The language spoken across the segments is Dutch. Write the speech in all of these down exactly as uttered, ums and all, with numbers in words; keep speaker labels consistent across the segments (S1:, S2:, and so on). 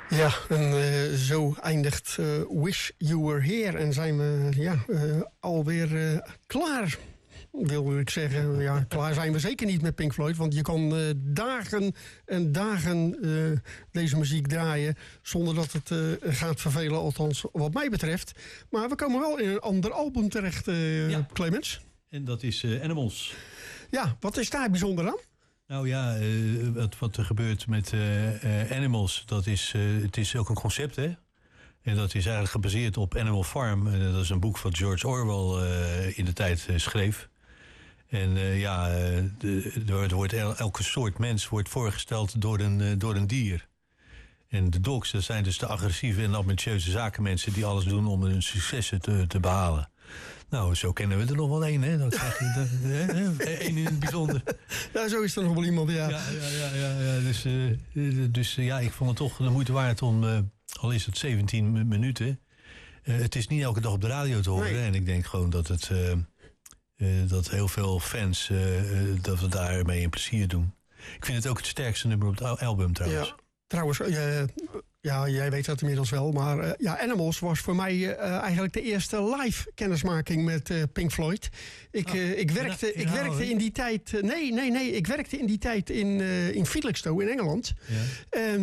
S1: Ja, en uh, zo eindigt uh, Wish You Were Here. En zijn we ja, uh, alweer uh, klaar, wil ik zeggen. Ja, klaar zijn we zeker niet met Pink Floyd. Want je kan uh, dagen en dagen uh, deze muziek draaien zonder dat het uh, gaat vervelen. Althans, wat mij betreft. Maar we komen wel in een ander album terecht, uh, ja. Clemens.
S2: En dat is uh, Animals.
S1: Ja, wat is daar bijzonder aan?
S2: Nou ja, uh, wat, wat er gebeurt met uh, uh, Animals, dat is, uh, het is ook een concept, hè? En dat is eigenlijk gebaseerd op Animal Farm. Uh, dat is een boek wat George Orwell uh, in de tijd uh, schreef. En uh, ja, uh, de, er wordt el, elke soort mens wordt voorgesteld door een, uh, door een dier. En de dogs, dat zijn dus de agressieve en ambitieuze zakenmensen die alles doen om hun successen te, te behalen. Nou, zo kennen we er nog wel één, hè? Dat krijg je één in het bijzonder.
S1: Ja, zo is er nog wel iemand, ja.
S2: Ja, ja, ja, ja, ja. Dus, uh, dus uh, ja, ik vond het toch de moeite waard om, uh, al is het zeventien minuten. Uh, het is niet elke dag op de radio te horen. Nee. En ik denk gewoon dat het uh, uh, dat heel veel fans uh, uh, dat we daarmee een plezier doen. Ik vind het ook het sterkste nummer op het album trouwens.
S1: Ja, trouwens, uh, ja, jij weet dat inmiddels wel. Maar uh, ja, Animals was voor mij uh, eigenlijk de eerste live kennismaking met uh, Pink Floyd. Ik, uh, ik werkte, ik werkte in die tijd... Uh, nee, nee, nee. Ik werkte in die tijd in, uh, in Felixstowe in Engeland. Ja. En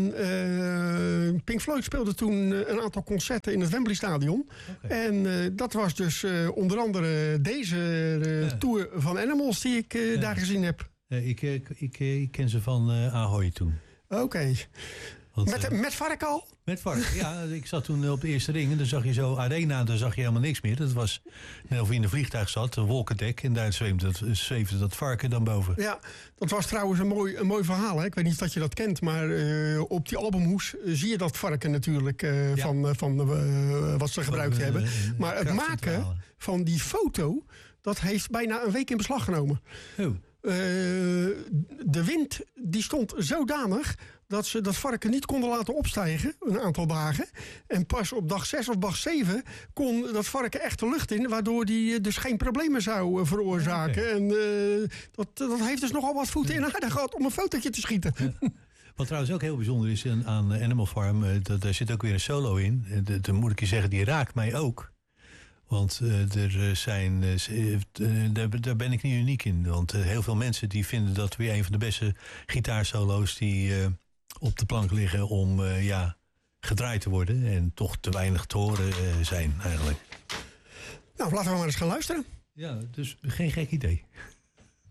S1: uh, Pink Floyd speelde toen uh, een aantal concerten in het Wembley Stadion. Okay. En uh, dat was dus uh, onder andere deze uh, ja. tour van Animals die ik uh, ja. daar gezien heb.
S2: Uh, ik, ik, ik, ik ken ze van uh, Ahoy toen.
S1: Oké. Okay. Want, met, uh, met vark al?
S2: Met vark, ja. Ik zat toen op de eerste ring en dan zag je zo Arena, dan zag je helemaal niks meer. Dat was net of je in een vliegtuig zat, een wolkendek. En daar zweefde dat, zweefde dat varken dan boven.
S1: Ja, dat was trouwens een mooi, een mooi verhaal. Hè? Ik weet niet of dat je dat kent, maar uh, op die albumhoes zie je dat varken natuurlijk uh, ja. van, uh, van uh, wat ze gebruikt van, hebben. Uh, maar het maken van die foto, dat heeft bijna een week in beslag genomen.
S2: Oh.
S1: Uh, de wind die stond zodanig dat ze dat varken niet konden laten opstijgen, een aantal dagen. En pas op dag zes of dag zeven kon dat varken echt de lucht in, waardoor die dus geen problemen zou veroorzaken. Okay. En uh, dat, dat heeft dus nogal wat voeten in aarde gehad om een fotootje te schieten.
S2: Ja. Wat trouwens ook heel bijzonder is aan Animal Farm, dat, daar zit ook weer een solo in. Dan moet ik je zeggen, die raakt mij ook. Want uh, er zijn, uh, daar, daar ben ik niet uniek in. Want uh, heel veel mensen die vinden dat weer een van de beste gitaarsolo's die uh, op de plank liggen om uh, ja, gedraaid te worden. En toch te weinig te horen uh, zijn eigenlijk.
S1: Nou, laten we maar eens gaan luisteren.
S2: Ja, dus geen gek idee.